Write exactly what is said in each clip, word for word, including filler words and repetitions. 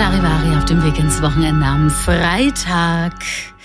Charivari auf dem Weg ins Wochenende am Freitag.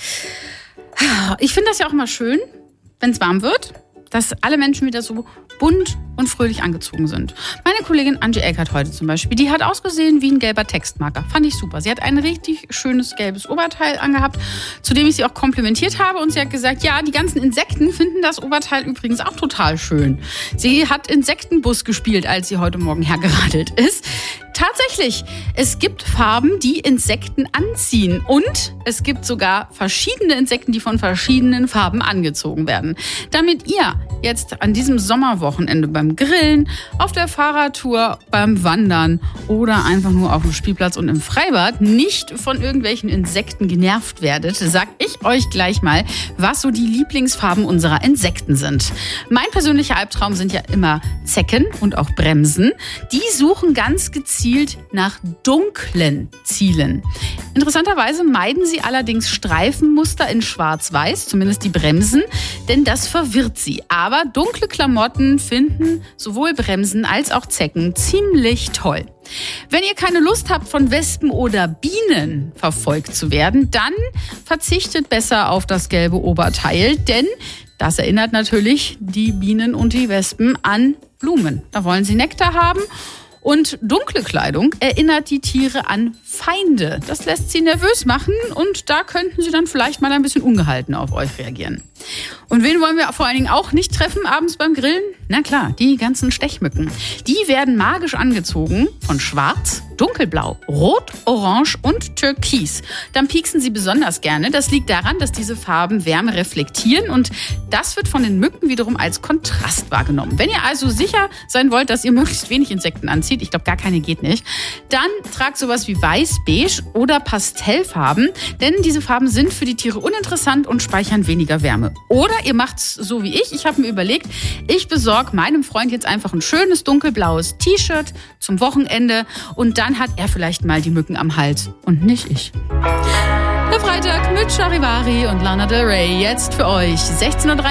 Ich finde das ja auch mal schön, wenn es warm wird, dass alle Menschen wieder so bunt und fröhlich angezogen sind. Meine Kollegin Angie Eckert heute zum Beispiel, die hat ausgesehen wie ein gelber Textmarker. Fand ich super. Sie hat ein richtig schönes gelbes Oberteil angehabt, zu dem ich sie auch komplimentiert habe. Und sie hat gesagt, ja, die ganzen Insekten finden das Oberteil übrigens auch total schön. Sie hat Insektenbus gespielt, als sie heute Morgen hergeradelt ist. Tatsächlich, es gibt Farben, die Insekten anziehen. Und es gibt sogar verschiedene Insekten, die von verschiedenen Farben angezogen werden. Damit ihr jetzt an diesem Sommerwochenende beim Grillen, auf der Fahrradtour, beim Wandern oder einfach nur auf dem Spielplatz und im Freibad nicht von irgendwelchen Insekten genervt werdet, sag ich euch gleich mal, was so die Lieblingsfarben unserer Insekten sind. Mein persönlicher Albtraum sind ja immer Zecken und auch Bremsen. Die suchen ganz gezielt nach dunklen Zielen. Interessanterweise meiden sie allerdings Streifenmuster in schwarz-weiß, zumindest die Bremsen, denn das verwirrt sie. Aber dunkle Klamotten finden sowohl Bremsen als auch Zecken ziemlich toll. Wenn ihr keine Lust habt, von Wespen oder Bienen verfolgt zu werden, dann verzichtet besser auf das gelbe Oberteil, denn das erinnert natürlich die Bienen und die Wespen an Blumen. Da wollen sie Nektar haben. Und dunkle Kleidung erinnert die Tiere an Feinde. Das lässt sie nervös machen und da könnten sie dann vielleicht mal ein bisschen ungehalten auf euch reagieren. Und wen wollen wir vor allen Dingen auch nicht treffen abends beim Grillen? Na klar, die ganzen Stechmücken. Die werden magisch angezogen von Schwarz, Dunkelblau, Rot, Orange und Türkis. Dann pieksen sie besonders gerne. Das liegt daran, dass diese Farben Wärme reflektieren und das wird von den Mücken wiederum als Kontrast wahrgenommen. Wenn ihr also sicher sein wollt, dass ihr möglichst wenig Insekten anzieht, ich glaube gar keine geht nicht, dann tragt sowas wie Weiß, Beige oder Pastellfarben, denn diese Farben sind für die Tiere uninteressant und speichern weniger Wärme. Oder ihr macht's so wie ich. Ich habe mir überlegt, ich besorge meinem Freund jetzt einfach ein schönes dunkelblaues T-Shirt zum Wochenende und dann hat er vielleicht mal die Mücken am Hals und nicht ich. Der Freitag mit Charivari und Lana Del Rey jetzt für euch. sechzehn Uhr dreißig